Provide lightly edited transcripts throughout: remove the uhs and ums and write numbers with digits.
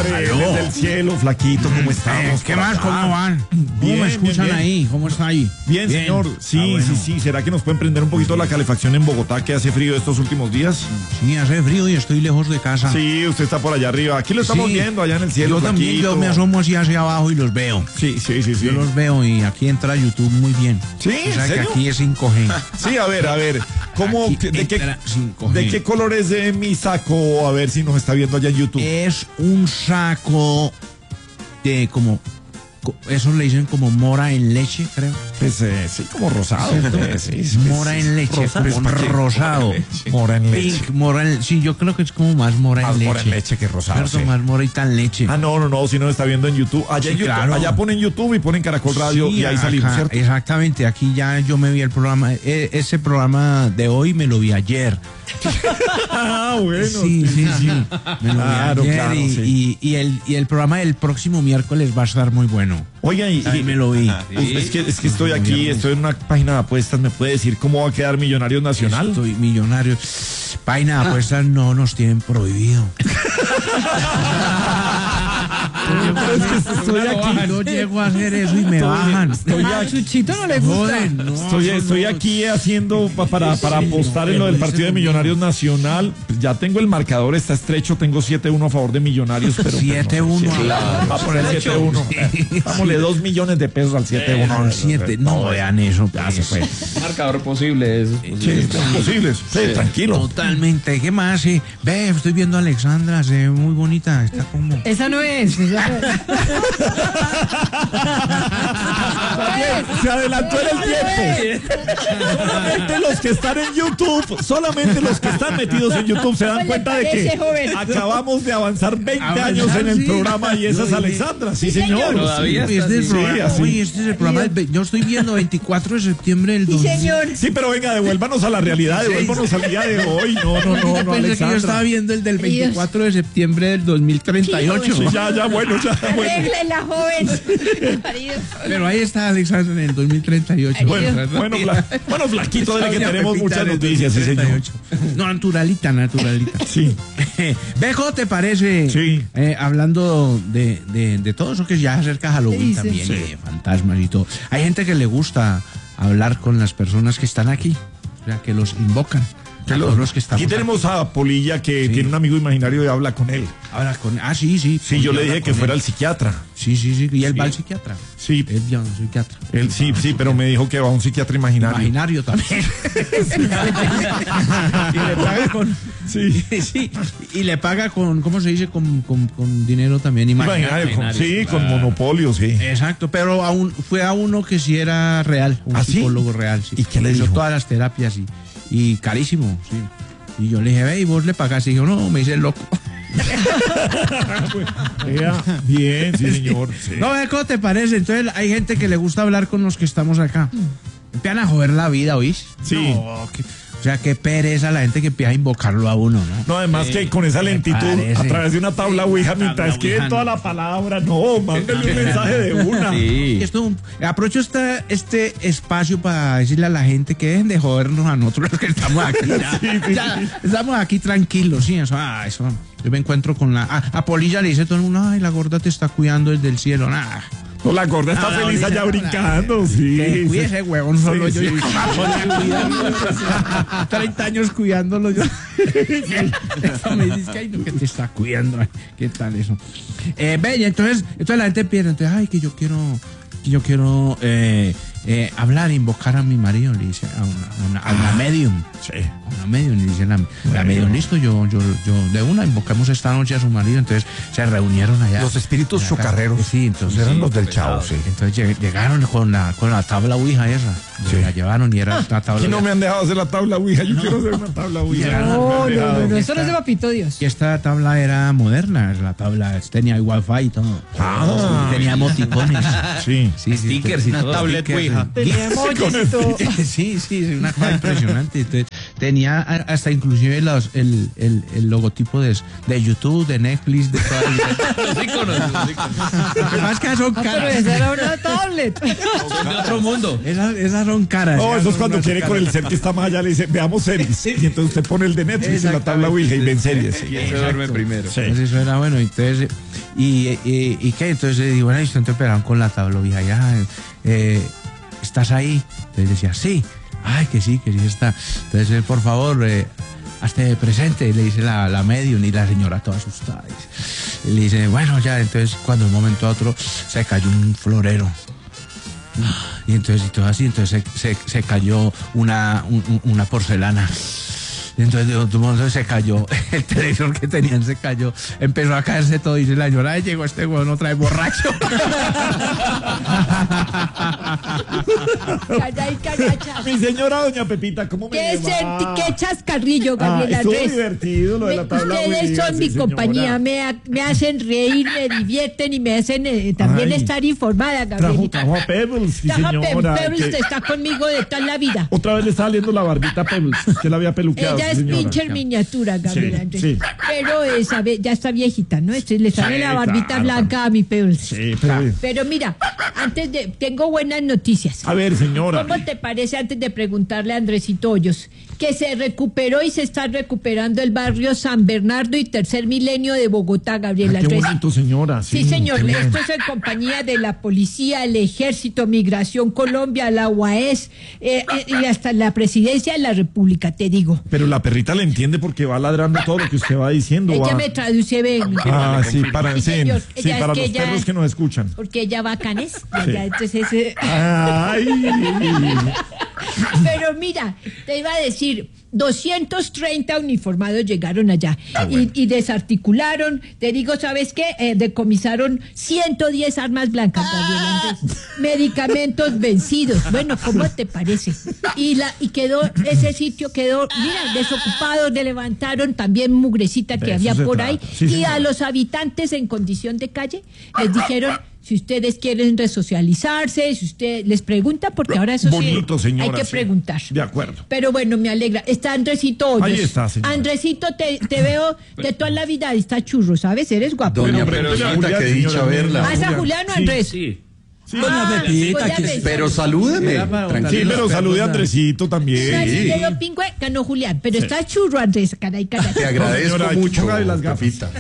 desde el cielo, flaquito, ¿cómo estamos? ¿Qué más? ¿Cómo van? ¿Cómo me escuchan bien. ahí? ¿Cómo está ahí? Bien, señor. Sí, bueno. sí. ¿Será que nos pueden prender un poquito la calefacción en Bogotá, que hace frío estos últimos días? Sí, hace frío y estoy lejos de casa. Sí, usted está por allá arriba. Aquí lo estamos viendo, allá en el cielo, Yo también, flaquito. yo me asomo así hacia abajo y los veo. Sí. Yo los veo y aquí entra YouTube muy bien. Sí, O sea ¿en que serio? aquí es 5G. Sí, a ver. ¿Cómo, Aquí de entra 5G. qué color es de mi saco? A ver si nos está viendo allá en YouTube. Es un saco de como... Eso le dicen como mora en leche, creo. Pues, sí, como rosado. Sí, Mora en leche, como rosado. Mora en leche. Pink, sí, yo creo que es como más mora Más en leche. mora en leche que rosado. Cierto, Sí. más morita en leche. Ah, no, si no está viendo en YouTube. Allá Sí, en YouTube, claro. allá ponen YouTube y ponen Caracol Radio Sí, y ahí acá, salimos, ¿cierto? Exactamente, aquí ya yo me vi el programa. Ese programa de hoy me lo vi ayer. Ah, bueno. Sí. Me lo Claro, vi ayer claro, y el programa del próximo miércoles va a estar muy bueno. Oiga, Ahí me lo vi. es que estoy aquí, estoy en una página de apuestas. ¿Me puede decir cómo va a quedar Millonarios Nacional? Estoy millonario. Página de apuestas no nos tienen prohibido. Pero es que estoy aquí. Yo llego a hacer eso y me bajan. A Chuchito no le gusta. Joder, no, Estoy no. aquí haciendo para apostar en lo del partido de Millonarios Nacional. Ya tengo el marcador, está estrecho, tengo 7-1 a favor de Millonarios, pero 7-1. Va a poner 7-1. Dámosle 2 millones de pesos al 7-1. Al 7. No vean eso. Ya se fue. Marcador posible es. Sí, es posible. Sí, tranquilo. Totalmente. ¿Qué más? Sí. Ve, estoy viendo a Alexandra, se ve muy bonita. Está como... Esa no es. Se adelantó en el tiempo. Solamente los que están en YouTube, solamente los que están metidos en YouTube se dan ¿Cómo le cuenta de parece, que joven? acabamos de avanzar 20 años en el sí. programa y esa es Alexandra. Sí, señor. Todavía Este es el Sí, programa. así. Oye, este es el programa. Yo estoy viendo 24 de septiembre del Sí, 2000. señor. Sí, pero venga, devuélvanos a la realidad, devuélvanos al día de hoy. No, Pensé que yo Alexandra. estaba viendo el del 24 de septiembre del 2038. Sí, ya, bueno. Arréglela, joven. Marido. Pero ahí está Alexandra en el 2038. Bueno, flaquito, de que Doña tenemos Pepita muchas en el noticias, sí, señor. 2038. No, naturalita. Sí. Bejo, ¿te parece? Sí. Hablando de todo eso que ya se acerca Halloween Sí, también, sí. y de fantasmas y todo. Hay gente que le gusta hablar con las personas que están aquí, o sea, que los invocan. A todos los que estamos Aquí tenemos a Polilla que tiene un amigo imaginario y habla con él. Ahora con... sí. Sí, yo le dije que fuera al psiquiatra. Sí, y él va al psiquiatra. Sí, Él ya no es psiquiatra. él sí, pero me dijo que va a un psiquiatra imaginario. Imaginario también. Y le paga con... Sí. Sí, y le paga con, ¿cómo se dice? Con dinero también imaginario. Con monopolio, sí. Exacto, pero fue a uno que sí era real, un ¿Ah, sí? psicólogo real. Sí. ¿Y qué le Hizo dijo? todas las terapias y carísimo, sí. Y yo le dije, ve, ¿y vos le pagás? Y dijo, no, me hice el loco. Bien, sí, señor. Sí. No, ¿cómo te parece? Entonces hay gente que le gusta hablar con los que estamos acá. Empiezan a joder la vida, ¿oís? Sí. No, o sea, qué pereza la gente que empieza a invocarlo a uno, ¿no? No, además que con esa lentitud, parece. a través de una tabla Ouija, mientras tabla escribe Ouija, toda no. la palabra, no, mándale un mensaje de una. Y esto, aprovecho este espacio para decirle a la gente que dejen de jodernos a nosotros los que estamos aquí. Ya estamos aquí tranquilos, sí, eso. Yo me encuentro con a Polilla le dice todo el mundo, ay, la gorda te está cuidando desde el cielo. No, la gorda está feliz allá brincando, sí. Que cuide ese huevón solo Sí, yo. sí. Cuidándolo, 30 años cuidándolo yo. Eso me dices que, ay, no, que te está cuidando. Ay, ¿qué tal eso? Y entonces la gente piensa, entonces, ay, que yo quiero hablar, invocar a mi marido, le dice a una medium. Sí. A una medium, le dice la medium, listo, yo de una invocamos esta noche a su marido, entonces se reunieron allá. Los espíritus en la casa. chocarreros. Sí, entonces Eran los del Chavo, sí. entonces llegaron con la tabla Ouija esa. Sí. La llevaron y era una tabla Aquí no Ouija. me han dejado hacer la tabla Ouija, yo quiero hacer una tabla Ouija. No, me han dejado. eso no es de papito Dios. Y esta tabla era moderna, la tabla tenía wifi y todo. Tenía emoticones. Sí. Stickers y todo. Tablet Ouija. Tenía emojis y todo. Sí, una cosa impresionante. Entonces tenía hasta inclusive el logotipo de YouTube, de Netflix, de todas Los íconos. Lo que pasa es que son Pero caras. esa era una tablet. Son de otro mundo. Esas son caras. No, esas eso es son cuando unas quiere con caras. el ser que está más allá, le dice, veamos series. Y entonces usted pone el de Netflix en la tabla Ouija y ven series. Y él se duerme primero. Sí. Entonces eso era bueno, entonces, ¿y qué? Entonces digo, bueno, y entonces empezaron con la tabla Ouija, ya, ¿estás ahí? Entonces decía, sí, ay, que sí está. Entonces, por favor, hazte presente, le dice la medium, y la señora toda asustada. Y le dice, bueno, ya, entonces cuando de un momento a otro se cayó un florero. Y entonces, y todo así, entonces se cayó una porcelana. Y entonces de otro modo se cayó, el televisor que tenían se cayó, empezó a caerse todo, y dice la señora, ay, llegó este huevón otra vez borracho. Caray, caracha. Mi señora doña Pepita, ¿cómo me le va? Qué chascarrillo, Gabriel estuvo Andrés. divertido lo de la tabla Ustedes Ouija, son sí, mi señora. compañía, me hacen reír, me divierten y me hacen también Ay. estar informada, Gabrielita. Trajo a Pebbles, sí, señora. Pebbles que está conmigo de toda la vida. otra vez le estaba saliendo la barbita a Pebbles. Usted la había peluqueado, Ella sí, es señora. pincher miniatura, Gabriel Sí, Andrés. sí. Pero ya está viejita, ¿no? Le sale Sí, la barbita claro. blanca a mi Pebbles. Sí, pero... Pero mira, tengo buenas noticias. A ver, señora. ¿Cómo te parece, antes de preguntarle a Andresito Hoyos, que se recuperó y se está recuperando el barrio San Bernardo y Tercer Milenio de Bogotá, Gabriel Qué Andrés? bonito, señora. Sí, señor, qué bien. esto es en compañía de la policía, el ejército, Migración Colombia, la UAS y hasta la presidencia de la República, te digo. Pero la perrita le entiende porque va ladrando todo lo que usted va diciendo. Ella va. me traduce, ven. Ah, sí, para, Sí, sí, señor. sí, Ella es para que los ella- perros que nos escuchan. Porque ella va a Canes, Sí. entonces Ay. Pero mira, te iba a decir, 230 uniformados llegaron allá y desarticularon, te digo, ¿sabes qué? Decomisaron 110 armas blancas, Gabriel Andrés, medicamentos vencidos. Bueno, ¿cómo te parece? Y ese sitio quedó, mira, desocupado, le levantaron también mugrecita que De había eso se por ahí, trata. Sí, y señora. a los habitantes en condición de calle les dijeron, si ustedes quieren resocializarse, si usted les pregunta, porque ahora eso Bonito, sí señora. hay que sí. preguntar. De acuerdo. Pero bueno, me alegra. Está Andresito Hoyos. Ahí está, señora. Andresito, te veo de toda la vida. Está churro, ¿sabes? Eres guapo. Doña Pero Pepita, Julián, qué dicha señora, verla. ¿Vas a Julián o Andrés? Sí. Ah, Pepita, voy a que- pensar. Pero salúdeme. Era para Sí, Tranquila. pero salude a Andresito No, también. sí, le dio pingüe, ganó Julián. Pero está churro, Andrés. Caray, caray. Te agradezco señora, mucho, póngale las gafas. Pepita.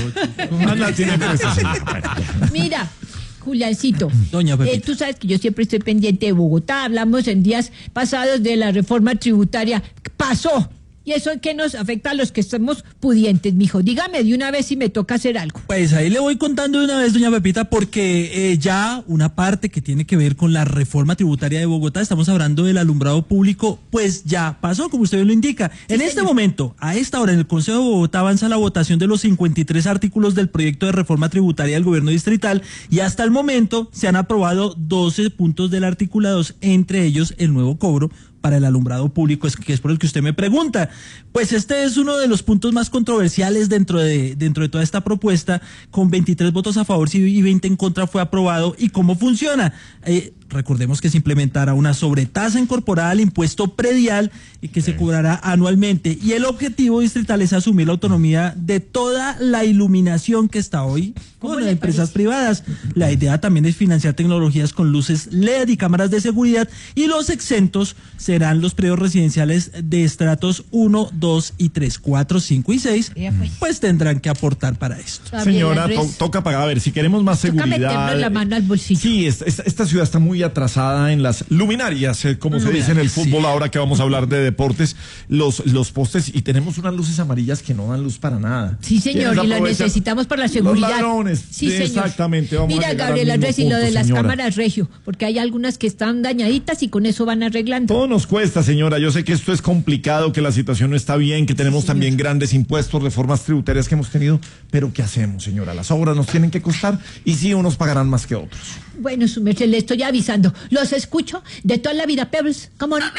Ah, la tiene puesta, señora. Mira, Juliancito, Doña Pepita. tú sabes que yo siempre estoy pendiente de Bogotá. Hablamos en días pasados de la reforma tributaria. Pasó. ¿Y eso en qué nos afecta a los que somos pudientes, mijo? Dígame de una vez si me toca hacer algo. Pues ahí le voy contando de una vez, doña Pepita, porque ya una parte que tiene que ver con la reforma tributaria de Bogotá, estamos hablando del alumbrado público, pues ya pasó, como usted lo indica. En este momento, a esta hora, en el Consejo de Bogotá avanza la votación de los 53 artículos del proyecto de reforma tributaria del gobierno distrital y hasta el momento se han aprobado 12 puntos del articulado, entre ellos el nuevo cobro para el alumbrado público, que es por el que usted me pregunta. Pues este es uno de los puntos más controversiales dentro de toda esta propuesta. Con 23 votos a favor y 20 en contra fue aprobado. ¿Y cómo funciona? Recordemos que se implementará una sobretasa incorporada al impuesto predial y que se cobrará anualmente. Y el objetivo distrital es asumir la autonomía de toda la iluminación que está hoy ¿Cómo con le empresas parece? privadas. La idea también es financiar tecnologías con luces LED y cámaras de seguridad, y los exentos serán los predios residenciales de estratos 1, 2 y 3, 4, 5 y 6, Ya, pues. tendrán que aportar para esto. Gabriel Señora, Andrés, toca pagar. A ver, si queremos más toca seguridad. meternos la mano al bolsillo. Sí, esta ciudad está muy atrasada en las luminarias, como se dice en el fútbol, ahora que vamos a hablar de deportes, los postes, y tenemos unas luces amarillas que no dan luz para nada. Sí, señor, ¿Quiénes y lo aprovechan? necesitamos para la seguridad. Los ladrones. Sí, señor. Exactamente. Vamos a Mira, llegar Gabriel al mismo Andrés, y lo punto, de las señora. cámaras regio, porque hay algunas que están dañaditas y con eso van arreglando. Todo nos cuesta, señora. Yo sé que esto es complicado, que la situación no está bien, que tenemos también grandes impuestos, reformas tributarias que hemos tenido, pero ¿qué hacemos, señora? Las obras nos tienen que costar y sí, unos pagarán más que otros. Bueno, su merced, le estoy avisando. Los escucho de toda la vida, Pebbles. Come on.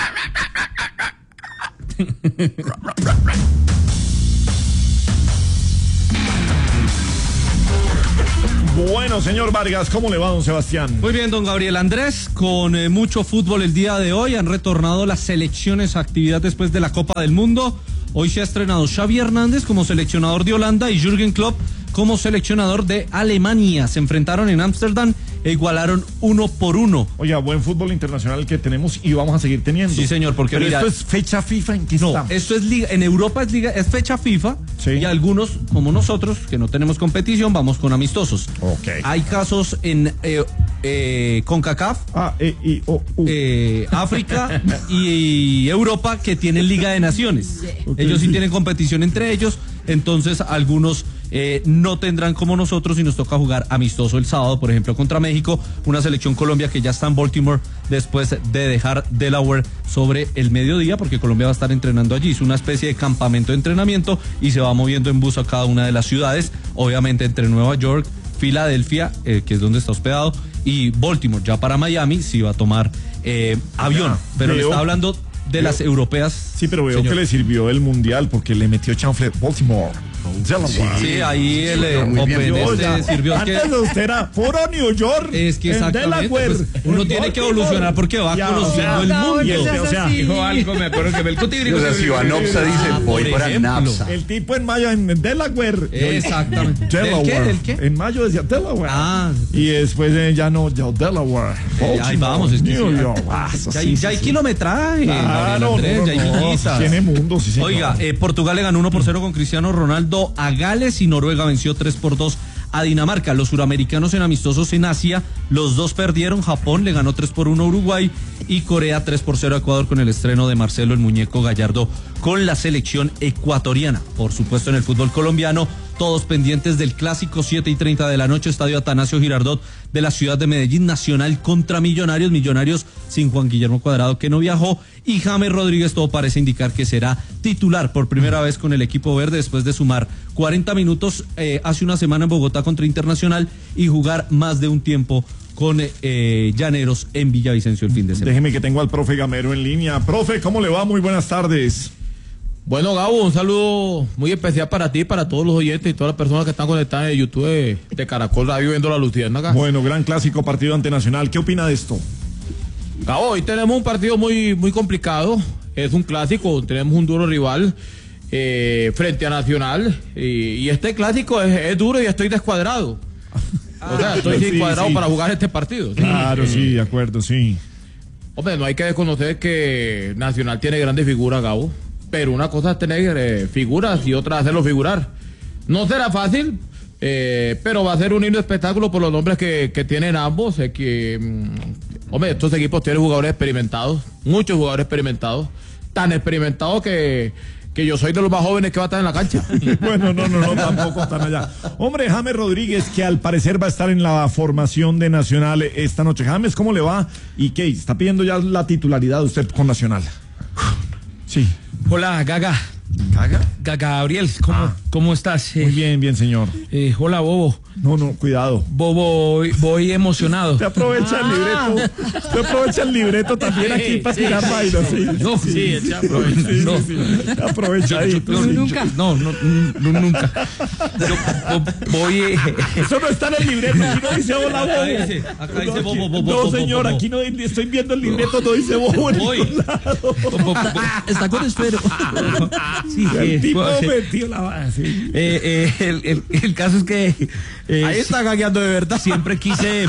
Bueno, señor Vargas, ¿cómo le va, don Sebastián? Muy bien, don Gabriel Andrés, con mucho fútbol el día de hoy. Han retornado las selecciones a actividad después de la Copa del Mundo. Hoy se ha estrenado Xavi Hernández como seleccionador de Holanda y Jürgen Klopp como seleccionador de Alemania. Se enfrentaron en Ámsterdam e igualaron 1-1. Oiga, buen fútbol internacional que tenemos y vamos a seguir teniendo. Sí, señor, porque pero mira, esto es fecha FIFA, ¿en qué no, estamos? esto es liga, en Europa es fecha FIFA, sí. Y algunos, como nosotros, que no tenemos competición, vamos con amistosos. Ok. Hay casos en CONCACAF, África y Europa que tienen Liga de Naciones. Okay, ellos sí tienen competición entre ellos, entonces algunos no tendrán como nosotros y nos toca jugar amistoso el sábado, por ejemplo, contra México, una selección Colombia que ya está en Baltimore después de dejar Delaware sobre el mediodía, porque Colombia va a estar entrenando allí. Es una especie de campamento de entrenamiento y se va moviendo en bus a cada una de las ciudades, obviamente entre Nueva York, Filadelfia, que es donde está hospedado, y Baltimore. Ya para Miami sí va a tomar avión, pero le está hablando de las europeas. Sí, pero veo señor, que le sirvió el mundial porque le metió chanfle Baltimore. Sí, ahí el Open sirvió. Antes de usted era puro New York. Es que en exactamente, Delaware, pues, uno tiene que evolucionar porque va ya, conociendo o sea, el no, mundo. no, o sea, dijo algo, me acuerdo que me el O sea, si Vanopsa dice, voy por para ejemplo. Napsa. El tipo en mayo en Delaware. Exactamente. Delaware. ¿El qué? En mayo decía Delaware. Ah. Y después ya no, ya Delaware. Ahí vamos, es que New sí. York. Ah, Ya hay kilometraje, Gabriel Andrés, ya hay villitas. tiene mundo, sí, señor. Oiga, Portugal le ganó 1-0 con Cristiano Ronaldo a Gales y Noruega venció 3-2 a Dinamarca. Los suramericanos en amistosos en Asia, los dos perdieron. Japón le ganó 3-1 a Uruguay y Corea 3-0 a Ecuador con el estreno de Marcelo el Muñeco Gallardo con la selección ecuatoriana. Por supuesto, en el fútbol colombiano, todos pendientes del clásico 7:30 de la noche, Estadio Atanasio Girardot de la ciudad de Medellín, Nacional contra Millonarios sin Juan Guillermo Cuadrado, que no viajó, y James Rodríguez, todo parece indicar que será titular por primera vez con el equipo verde después de sumar 40 minutos hace una semana en Bogotá contra Internacional y jugar más de un tiempo con Llaneros en Villavicencio el fin de semana. Déjeme que tengo al profe Gamero en línea. Profe, ¿cómo le va? Muy buenas tardes. Bueno, Gabo, un saludo muy especial para ti, para todos los oyentes y todas las personas que están conectadas en YouTube de Caracol Radio viendo la Luciérnaga. Bueno, gran clásico, partido ante Nacional. ¿Qué opina de esto? Gabo, hoy tenemos un partido muy complicado. Es un clásico, tenemos un duro rival frente a Nacional. Y este clásico es duro y estoy descuadrado. O sea, estoy descuadrado para jugar este partido. Claro, sí, de acuerdo, sí. Hombre, no hay que desconocer que Nacional tiene grandes figuras, Gabo. Pero una cosa es tener figuras y otra hacerlo figurar. No será fácil, pero va a ser un lindo espectáculo por los nombres que tienen ambos. Hombre, estos equipos tienen jugadores experimentados, muchos jugadores experimentados, tan experimentados que yo soy de los más jóvenes que va a estar en la cancha. Bueno, no, tampoco están allá. Hombre, James Rodríguez, que al parecer va a estar en la formación de Nacional esta noche. James, ¿cómo le va? ¿Y qué? ¿Está pidiendo ya la titularidad de usted con Nacional? Sí. Hola, Gaga. ¿Caga? Gaga Gabriel, ¿cómo estás? Muy bien, señor. Hola, Bobo. No, cuidado. Bobo, voy emocionado. Te aprovecha el libreto. Te aprovecha el libreto también aquí para tirar vainas. Sí. No, sí, no. Te aprovecha ahí. Nunca. No, nunca. Yo voy. Eso no está en el libreto. Aquí no dice hola, Bobo. Acá dice Bobo, No, Bobo, señor, Bobo. aquí no estoy viendo el libreto. No dice Bobo en Voy. ningún lado. Está con esfero. Sí, El tipo sí. metió la bala. Sí. El caso es que Ahí está gagueando de verdad. siempre quise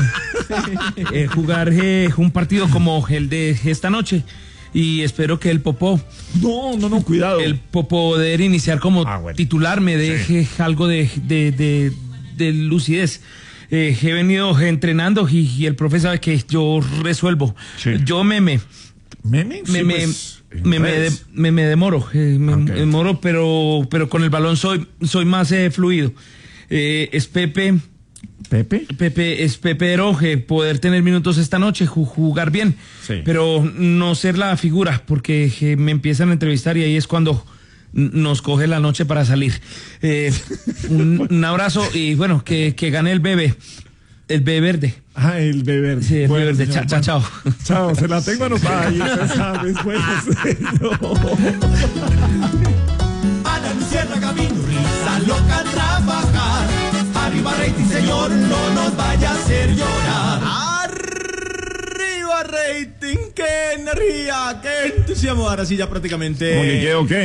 jugar un partido como el de esta noche y espero que el Popó, No, cuidado. el poder iniciar como Bueno. titular me deje algo de lucidez. He venido entrenando y el profe sabe que yo resuelvo. Sí. Yo ¿Meme? Sí, me pues, en redes. demoro, Ok. demoro, pero con el balón soy más fluido. Es Pepe espero poder tener minutos esta noche, jugar bien, Sí. pero no ser la figura, porque me empiezan a entrevistar y ahí es cuando nos coge la noche para salir. Un abrazo y bueno, que gane el bebé verde. Ah, el bebé. Sí, el Bueno, bebé verde. señor, Chao. Chao, se la tengo anotada ahí. Usted sabe, bueno, señor. Ana Luciana Camino, risa loca trabajar. Arriba rating, señor, no alegría! ¡Qué entusiasmo! Ahora sí ya prácticamente... ¿Cómo que qué o qué?